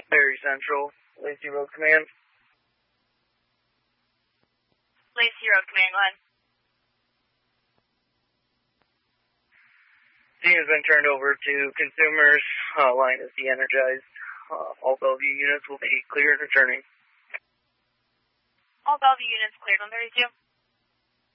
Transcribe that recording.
Very Central, Lacey Road Command. Lacey Road Command, go ahead. Scene has been turned over to consumers. Line is de-energized. All Bellevue units will be cleared returning. All Bellevue units cleared, 132.